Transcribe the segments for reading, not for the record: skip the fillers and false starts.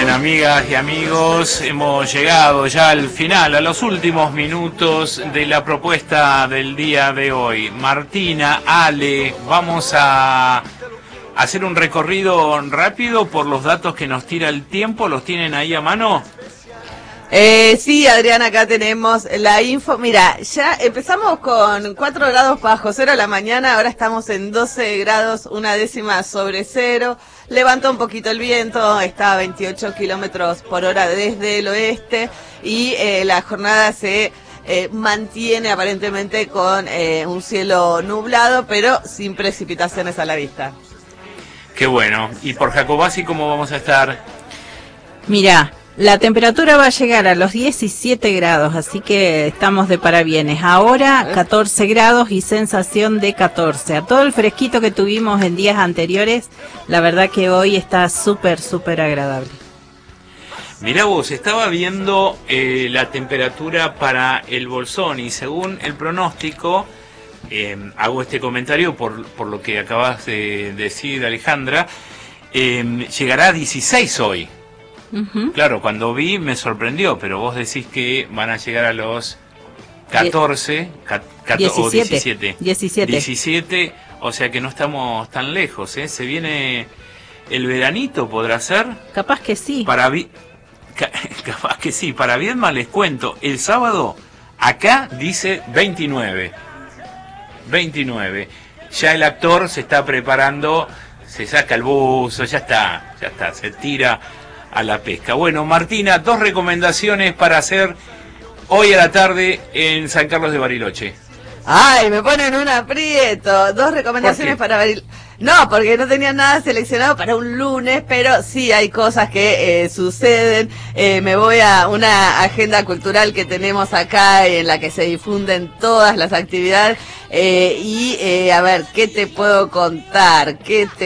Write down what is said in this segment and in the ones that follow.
Bien, amigas y amigos, hemos llegado ya al final, a los últimos minutos de la propuesta del día de hoy. Martina, Ale, vamos a hacer un recorrido rápido por los datos que nos tira el tiempo. ¿Los tienen ahí a mano? Sí, Adrián, acá tenemos la info. Mira, ya empezamos con 4 grados bajo cero a la mañana, ahora estamos en 12 grados, una décima sobre cero. Levantó un poquito el viento, está a 28 kilómetros por hora desde el oeste y la jornada se mantiene aparentemente con un cielo nublado, pero sin precipitaciones a la vista. Qué bueno. ¿Y por Jacobasi cómo vamos a estar? Mira, la temperatura va a llegar a los 17 grados, así que estamos de parabienes. Ahora 14 grados y sensación de 14. A todo el fresquito que tuvimos en días anteriores, la verdad que hoy está súper agradable. Mirá vos, estaba viendo la temperatura para el Bolsón y según el pronóstico, hago este comentario por lo que acabas de decir, Alejandra, llegará a 16 hoy. Claro, cuando vi me sorprendió, pero vos decís que van a llegar a los 14 o 17. 17, o sea que no estamos tan lejos, ¿eh? Se viene el veranito, ¿podrá ser? Capaz que sí. Capaz que sí, para Viedma les cuento, el sábado acá dice 29. Ya el actor se está preparando, se saca el buzo, ya está, se tira a la pesca. Bueno, Martina, 2 recomendaciones para hacer hoy a la tarde en San Carlos de Bariloche. Ay, me ponen un aprieto. 2 recomendaciones para Bariloche. No, porque no tenía nada seleccionado para un lunes, pero sí hay cosas que suceden. Me voy a una agenda cultural que tenemos acá en la que se difunden todas las actividades. A ver, ¿qué te puedo contar?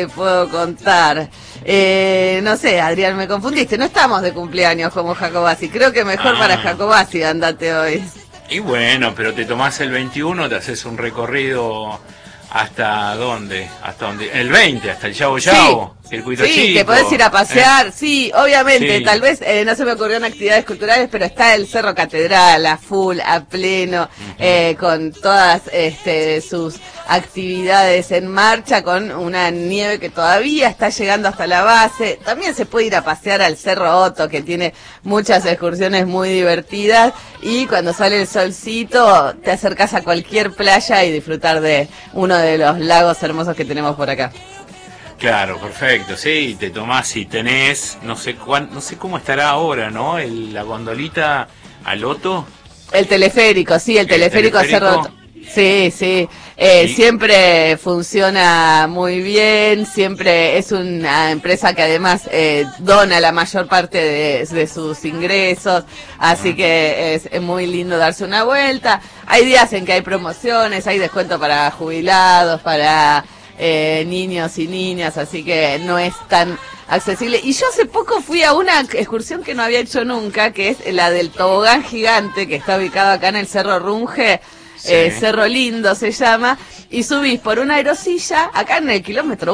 No sé, Adrián, me confundiste. No estamos de cumpleaños como Jacobasi. Creo que mejor para Jacobasi andate hoy. Y bueno, pero te tomás el 21, te haces un recorrido ¿hasta dónde? El 20, hasta el Yabo Yabo, circuito chico. Sí, te podés ir a pasear, sí, obviamente, sí. Tal vez no se me ocurrieron actividades culturales, pero está el Cerro Catedral a full, a pleno, con todas sus actividades en marcha, con una nieve que todavía está llegando hasta la base. También se puede ir a pasear al Cerro Otto, que tiene muchas excursiones muy divertidas, y cuando sale el solcito te acercás a cualquier playa y disfrutar de uno de los lagos hermosos que tenemos por acá. Claro, perfecto, sí, te tomás si tenés, no sé cómo estará ahora, ¿no? La gondolita al Otto. El teleférico, sí, el teleférico a Cerro Otto. Sí. Siempre funciona muy bien, siempre es una empresa que además dona la mayor parte de sus ingresos, así que es muy lindo darse una vuelta. Hay días en que hay promociones, hay descuento para jubilados, para niños y niñas, así que no es tan accesible. Y yo hace poco fui a una excursión que no había hecho nunca, que es la del tobogán gigante, que está ubicado acá en el Cerro Runge. Sí. Cerro Lindo se llama, y subís por una aerosilla acá en el kilómetro